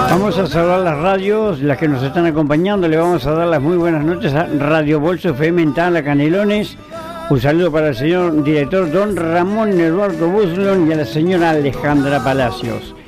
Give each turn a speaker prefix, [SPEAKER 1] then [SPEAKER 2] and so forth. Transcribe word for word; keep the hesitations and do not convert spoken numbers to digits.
[SPEAKER 1] Vamos a saludar las radios, las que nos están acompañando. Le vamos a dar las muy buenas noches a Radio Bolso F M en Tala, Canelones. Un saludo para el señor director don Ramón Eduardo Buslon y a la señora Alejandra Palacios.